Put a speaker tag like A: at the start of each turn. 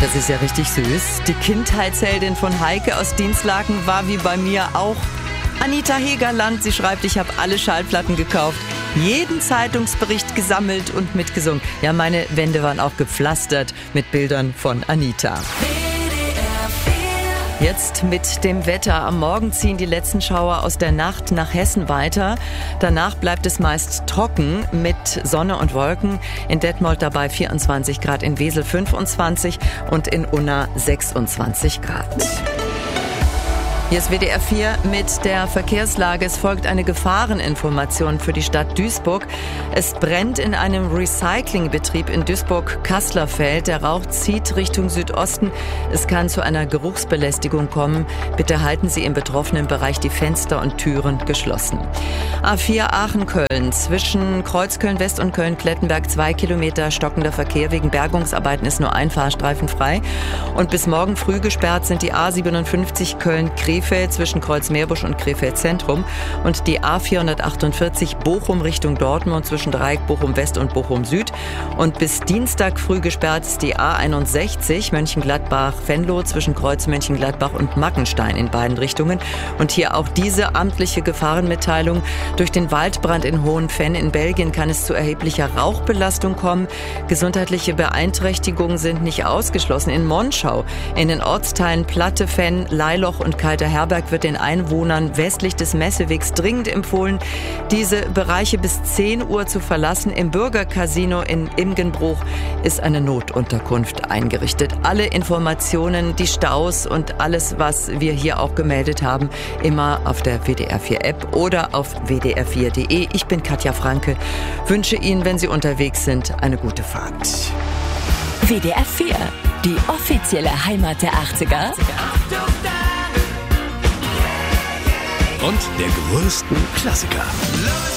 A: Das ist ja richtig süß. Die Kindheitsheldin von Heike aus Dinslaken war wie bei mir auch Anita Hegerland. Sie schreibt, ich habe alle Schallplatten gekauft, jeden Zeitungsbericht gesammelt und mitgesungen. Ja, meine Wände waren auch gepflastert mit Bildern von Anita. Jetzt mit dem Wetter. Am Morgen ziehen die letzten Schauer aus der Nacht nach Hessen weiter. Danach bleibt es meist trocken mit Sonne und Wolken. In Detmold dabei 24 Grad, in Wesel 25 und in Unna 26 Grad. Hier ist WDR 4 mit der Verkehrslage. Es folgt eine Gefahreninformation für die Stadt Duisburg. Es brennt in einem Recyclingbetrieb in Duisburg-Kasslerfeld. Der Rauch zieht Richtung Südosten. Es kann zu einer Geruchsbelästigung kommen. Bitte halten Sie im betroffenen Bereich die Fenster und Türen geschlossen. A4 Aachen-Köln. Zwischen Kreuzköln-West und Köln-Klettenberg 2 Kilometer stockender Verkehr. Wegen Bergungsarbeiten ist nur ein Fahrstreifen frei. Und bis morgen früh gesperrt sind die A57 Köln-Krefeld zwischen Kreuzmeerbusch und Krefeld Zentrum und die A448 Bochum Richtung Dortmund zwischen Dreieck Bochum West und Bochum Süd. Und bis Dienstag früh gesperrt ist die A61 Mönchengladbach-Venlo zwischen Kreuz Mönchengladbach und Mackenstein in beiden Richtungen. Und hier auch diese amtliche Gefahrenmitteilung. Durch den Waldbrand in Hohenfenn in Belgien kann es zu erheblicher Rauchbelastung kommen. Gesundheitliche Beeinträchtigungen sind nicht ausgeschlossen. In Monschau, in den Ortsteilen Platte, Fenn, Leiloch und Kalter Herberg wird den Einwohnern westlich des Messewegs dringend empfohlen, diese Bereiche bis 10 Uhr zu verlassen. Im Bürgercasino in Imgenbruch ist eine Notunterkunft eingerichtet. Alle Informationen, die Staus und alles, was wir hier auch gemeldet haben, immer auf der WDR 4 App oder auf wdr4.de. Ich bin Katja Franke. Wünsche Ihnen, wenn Sie unterwegs sind, eine gute Fahrt.
B: WDR 4, die offizielle Heimat der 80er.
C: Und der größten Klassiker.